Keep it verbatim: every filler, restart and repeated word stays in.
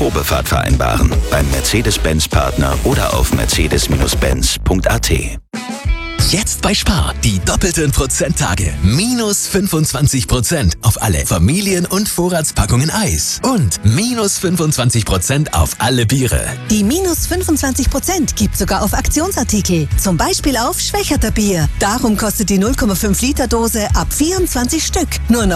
Probefahrt vereinbaren. Beim Mercedes-Benz-Partner oder auf mercedes Benz punkt a t. Jetzt bei Spar, die doppelten Prozenttage. Minus fünfundzwanzig Prozent auf alle Familien- und Vorratspackungen Eis. Und minus fünfundzwanzig Prozent auf alle Biere. Die minus fünfundzwanzig Prozent gibt sogar auf Aktionsartikel. Zum Beispiel auf Schwächerter Bier. Darum kostet die null Komma fünf Liter Dose ab vierundzwanzig Stück nur noch